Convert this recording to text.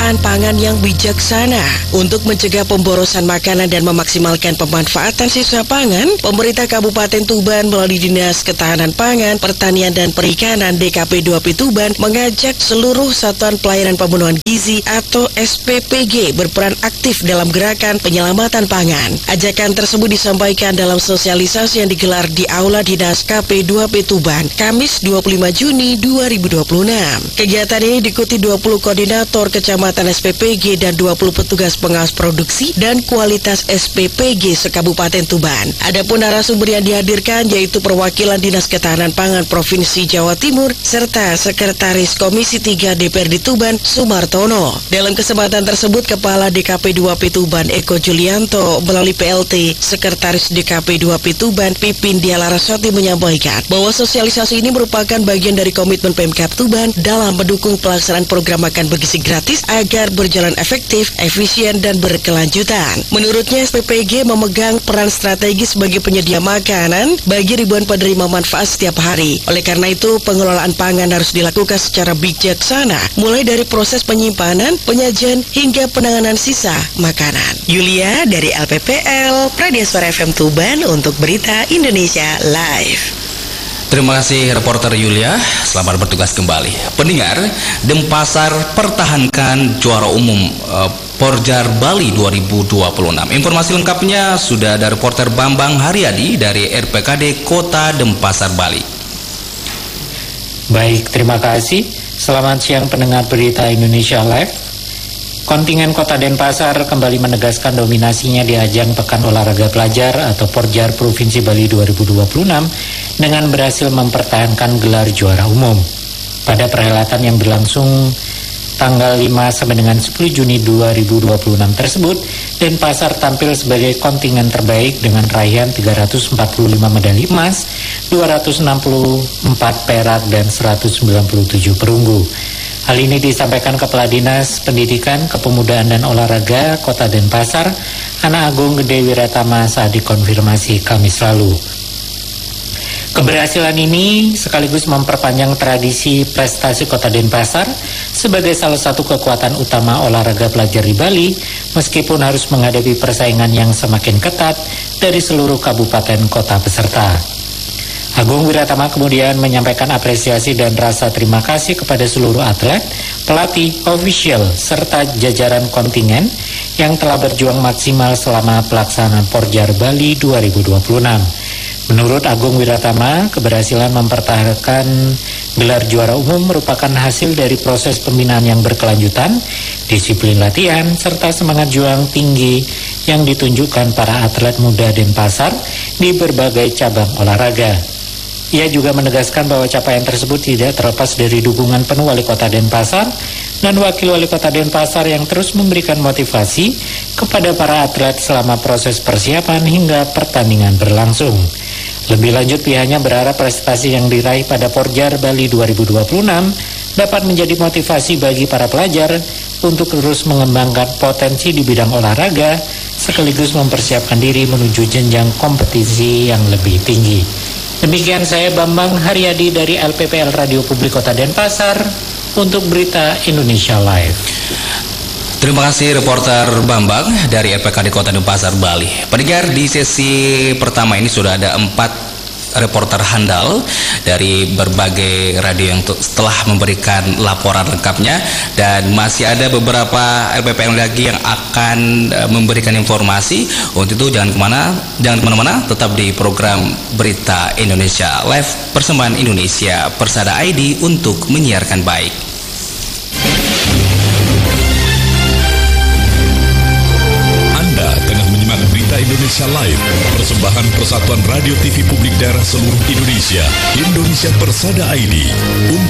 pengelolaan pangan yang bijaksana. Untuk mencegah pemborosan makanan dan memaksimalkan pemanfaatan sisa pangan, pemerintah Kabupaten Tuban melalui Dinas Ketahanan Pangan, Pertanian dan Perikanan DKP 2P Tuban mengajak seluruh Satuan Pelayanan Pemenuhan Gizi atau SPPG berperan aktif dalam gerakan penyelamatan pangan. Ajakan tersebut disampaikan dalam sosialisasi yang digelar di Aula Dinas KP 2P Tuban, Kamis 25 Juni 2026. Kegiatan ini diikuti 20 koordinator kecamatan SPPG dan 20 petugas pengawas produksi dan kualitas SPPG se-Kabupaten Tuban. Adapun narasumber yang dihadirkan yaitu perwakilan Dinas Ketahanan Pangan Provinsi Jawa Timur serta Sekretaris Komisi 3 DPRD Tuban Sumartono. Dalam kesempatan tersebut, Kepala DKP 2P Tuban Eko Julianto melalui PLT Sekretaris DKP 2P Tuban Pipin Dialaraswati menyampaikan bahwa sosialisasi ini merupakan bagian dari komitmen Pemkab Tuban dalam mendukung pelaksanaan program makan bergizi gratis agar berjalan efektif, efisien, dan berkelanjutan. Menurutnya, SPPG memegang peran strategis sebagai penyedia makanan bagi ribuan penerima manfaat setiap hari. Oleh karena itu, pengelolaan pangan harus dilakukan secara bijaksana, mulai dari proses penyimpanan, penyajian, hingga penanganan sisa makanan. Yulia dari LPPL, Pradia Suara FM Tuban untuk Berita Indonesia Live. Terima kasih reporter Yulia, selamat bertugas kembali. Pendengar, Denpasar pertahankan juara umum Porjar Bali 2026. Informasi lengkapnya sudah ada reporter Bambang Haryadi dari RPKD Kota Denpasar, Bali. Baik, terima kasih. Selamat siang pendengar Berita Indonesia Live. Kontingen Kota Denpasar kembali menegaskan dominasinya di ajang Pekan Olahraga Pelajar atau Porjar Provinsi Bali 2026 dengan berhasil mempertahankan gelar juara umum. Pada perhelatan yang berlangsung tanggal 5 sampai dengan 10 Juni 2026 tersebut, Denpasar tampil sebagai kontingen terbaik dengan raihan 345 medali emas, 264 perak, dan 197 perunggu. Hal ini disampaikan Kepala Dinas Pendidikan, Kepemudaan dan Olahraga Kota Denpasar, Ana Agung Gede Wiratama saat dikonfirmasi Kamis lalu. Keberhasilan ini sekaligus memperpanjang tradisi prestasi Kota Denpasar sebagai salah satu kekuatan utama olahraga pelajar di Bali, meskipun harus menghadapi persaingan yang semakin ketat dari seluruh kabupaten kota peserta. Agung Wiratama kemudian menyampaikan apresiasi dan rasa terima kasih kepada seluruh atlet, pelatih, ofisial, serta jajaran kontingen yang telah berjuang maksimal selama pelaksanaan Porjar Bali 2026. Menurut Agung Wiratama, keberhasilan mempertahankan gelar juara umum merupakan hasil dari proses pembinaan yang berkelanjutan, disiplin latihan, serta semangat juang tinggi yang ditunjukkan para atlet muda Denpasar di berbagai cabang olahraga. Ia juga menegaskan bahwa capaian tersebut tidak terlepas dari dukungan penuh Wali Kota Denpasar dan Wakil Wali Kota Denpasar yang terus memberikan motivasi kepada para atlet selama proses persiapan hingga pertandingan berlangsung. Lebih lanjut, pihaknya berharap prestasi yang diraih pada Porjar Bali 2026 dapat menjadi motivasi bagi para pelajar untuk terus mengembangkan potensi di bidang olahraga sekaligus mempersiapkan diri menuju jenjang kompetisi yang lebih tinggi. Demikian saya Bambang Haryadi dari LPPL Radio Publik Kota Denpasar untuk Berita Indonesia Live. Terima kasih reporter Bambang dari RPKD Kota Denpasar, Bali. Pendengar, di sesi pertama ini sudah ada 4 reporter handal dari berbagai radio yang telah memberikan laporan lengkapnya, dan masih ada beberapa RPPL lagi yang akan memberikan informasi. Untuk itu jangan kemana-mana, tetap di program Berita Indonesia Live, persembahan Indonesia Persada ID untuk menyiarkan baik. Berita Indonesia Live, persembahan Persatuan Radio TV Publik Daerah seluruh Indonesia, Indonesia Persada ID.